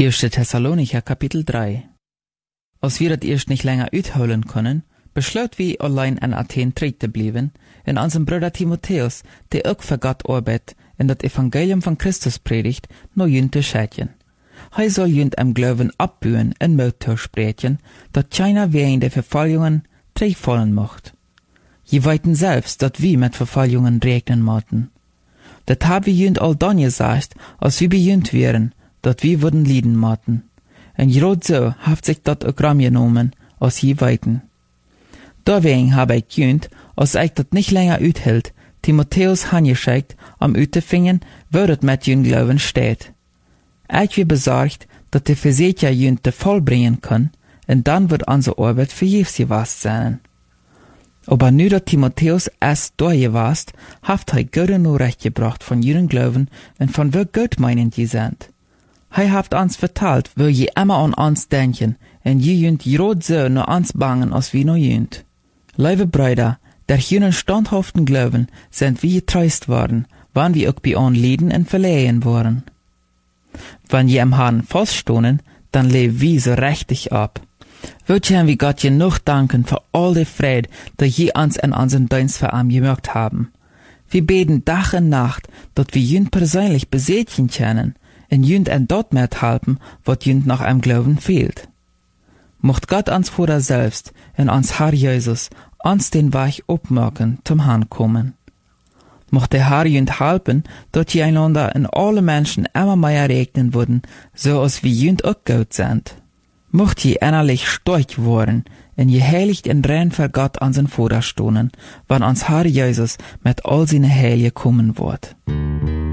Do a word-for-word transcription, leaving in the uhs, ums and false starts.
Erste Thessalonicher Kapitel drei. Als wir das erst nicht länger uitholen können, besloot wir allein in Athen terug te blijven en unserem Bruder Timotheus, der auch für Gott arbeitet und das Evangelium von Christus predigt, noch jünt te schätjen. Hij soll jünt im Glauben abbühen en Mut sprechen, dat keiner wegen der Verfolgungen terugfallen mocht. Je weiten selbst, dat wir mit Verfolgungen rechnen mochten. Dat hab wir jünt all dann gesagt, als wir bejünt wären, dat wir würden lieden mochten. En gerade so haft sich dat auch ram genommen, als je weiten. Deswegen habe ich jünt, als ich dat nicht länger uithält, Timotheus hangeschickt, um uitzufingen, wo dat mit jün Glauben steht. Ich bin besorgt, dat der Verseher jünt te vollbringen kann, und dann wird unsere Arbeit vergebens gewesen sein. Aber nu dat Timotheus erst durchgewast, haft er Gott nur recht gebracht von jüren Glauben und von wo Gott meinend je sind. Hij haft uns vertalt, wo je immer an uns denken, en je jünt grad so nur uns bangen, als wie no jünt. Liebe Brüder, der jünen standhaften Glauben sind wie getreust worden, wann wir auch bei uns leiden und verlehen worden. Wenn je am Herrn feststohnen, dann leben wir so richtig ab. Würden wir Gott genug danken für all die Freude, die je uns in unseren Dienst für ihn gemerkt haben. Wir beten Tag und Nacht, dass wir jünt persönlich besätchen können, en jünt en dort mithelfen, wat jünt nach einem Glauben fehlt. Mocht Gott uns vor er selbst, en uns Herr Jesus, uns den Weg opmerken, zum Herrn kommen. Mocht der Herr jünt helfen, dat je einander in alle Menschen immer mehr regnen würden, so als wie jünt auch gut sind. Mocht je innerlich stark worden, en je heiligt en rein für Gott unseren Vorderstonen, wann uns Herr Jesus mit all seine Heilige kommen wird.